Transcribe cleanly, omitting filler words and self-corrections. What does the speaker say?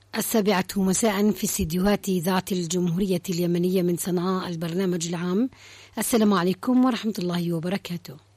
السابعة مساء في استديوهات إذاعة الجمهورية اليمنية من صنعاء، البرنامج العام. السلام عليكم ورحمة الله وبركاته.